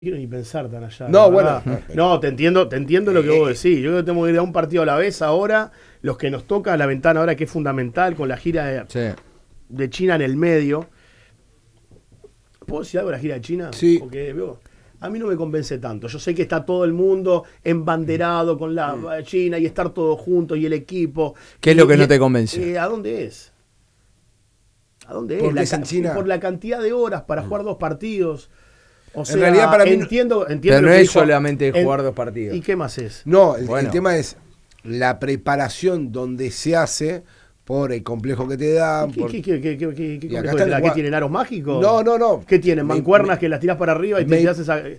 quiero ni pensar tan allá. No, ¿verdad? bueno. No, te entiendo lo que vos decís. Yo creo que tenemos que ir a un partido a la vez ahora. Los que nos toca la ventana ahora, que es fundamental, con la gira de China en el medio. ¿Puedo decir algo de la gira de China? Sí. Porque a mí no me convence tanto. Yo sé que está todo el mundo embanderado con la China y estar todos juntos y el equipo. ¿Qué es lo que no te convence? ¿A dónde es? ¿A dónde es? Porque es en China. Por la cantidad de horas para jugar dos partidos. O sea, realidad para mí entiendo Pero lo no que es dijo. solamente jugar dos partidos. ¿Y qué más es? No, el Bueno. tema es la preparación donde se hace por el complejo que te dan. ¿Qué por- complejo Y acá es? están ¿La que igual. tienen aros mágicos? No. ¿Qué tienen? ¿Mancuernas que las tirás para arriba y te haces